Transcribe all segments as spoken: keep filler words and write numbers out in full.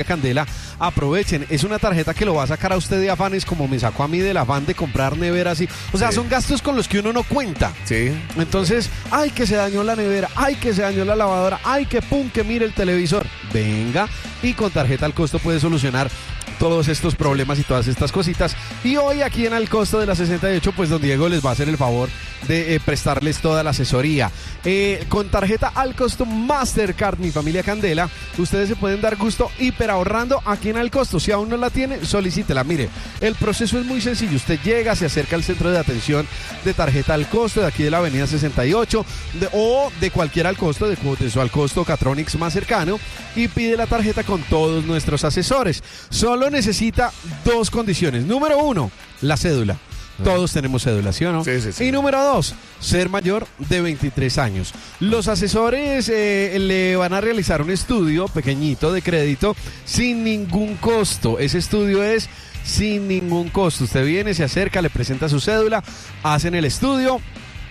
Candela, aprovechen. Es una tarjeta que lo va a sacar a usted de afanes, como me sacó a mí del afán de comprar neveras. Y, o sea, sí. son gastos con los que uno no cuenta. Sí. Entonces, ay, que se dañó la nevera, ay, que se dañó la lavadora, ay, que pum, que mire el televisor. Venga, y con tarjeta al costo puede solucionar todos estos problemas y todas estas cositas. Y hoy aquí en Al Costo de la sesenta y ocho, pues don Diego les va a hacer el favor de eh, prestarles toda la asesoría. Eh, con tarjeta Al Costo Mastercard, mi familia Candela, ustedes se pueden dar gusto hiper ahorrando aquí en Al Costo. Si aún no la tiene, solicítela. Mire, el proceso es muy sencillo. Usted llega, se acerca al centro de atención de tarjeta Al Costo de aquí de la avenida sesenta y ocho de, o de cualquier Al Costo, de, de su Al Costo Catronics más cercano, y pide la tarjeta con todos nuestros asesores. Solo necesita dos condiciones. Número uno, la cédula. Todos tenemos cédula, ¿sí o no? Sí, sí, sí. Y número dos, ser mayor de veintitrés años. Los asesores eh, le van a realizar un estudio pequeñito de crédito sin ningún costo. Ese estudio es sin ningún costo. Usted viene, se acerca, le presenta su cédula, hacen el estudio,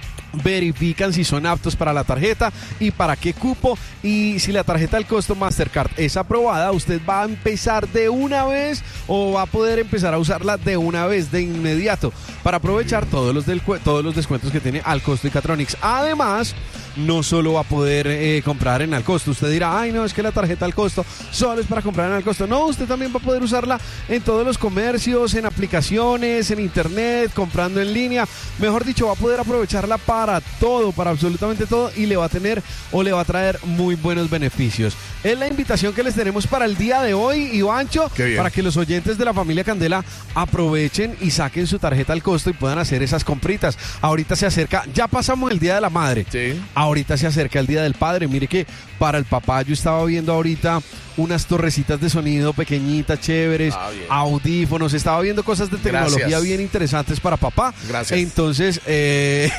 verifican si son aptos para la tarjeta y para qué cupo, y si la tarjeta al costo Mastercard es aprobada, usted va a empezar de una vez o va a poder empezar a usarla de una vez, de inmediato, para aprovechar todos los, del, todos los descuentos que tiene Al Costo y Catronics. Además, no solo va a poder eh, comprar en Al Costo. Usted dirá, ay no, es que la tarjeta Al Costo solo es para comprar en Al Costo. No, usted también va a poder usarla en todos los comercios, en aplicaciones, en internet, comprando en línea. Mejor dicho, va a poder aprovecharla para todo, para absolutamente todo, y le va a tener o le va a traer muy buenos beneficios. Es la invitación que les tenemos para el día de hoy, Ivancho, para que los oyentes de la familia Candela aprovechen y saquen su tarjeta Al Costo y puedan hacer esas compritas. Ahorita se acerca, ya pasamos el Día de la Madre. Sí. Ahorita se acerca el Día del Padre. Mire que para el papá yo estaba viendo ahorita unas torrecitas de sonido pequeñitas, chéveres, ah, audífonos, estaba viendo cosas de tecnología Gracias. bien interesantes para papá. Gracias. Entonces, eh,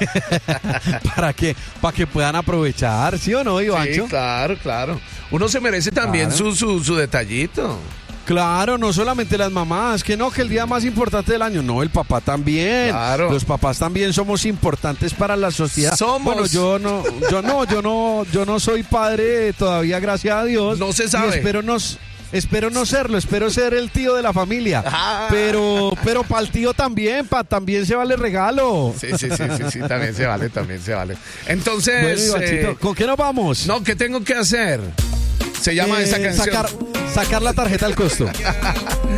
para que para que puedan aprovechar, ¿sí o no, Ivancho? Sí, claro, claro. Uno se merece también claro. su, su, su detallito. Claro, no solamente las mamás, que no, que el día más importante del año, no, el papá también. Claro. Los papás también somos importantes para la sociedad. Somos. Bueno, yo no, yo no, yo no, yo no soy padre todavía, gracias a Dios. No se sabe. Y espero no, espero no serlo, espero ser el tío de la familia. Ah. Pero, pero para el tío también, para también se vale regalo. Sí, sí, sí, sí, sí, también se vale, también se vale. Entonces, bueno, Ivanchito, eh, ¿con qué nos vamos? No, ¿qué tengo que hacer? Se llama eh, esa canción. Sacar, sacar la tarjeta Al Costo.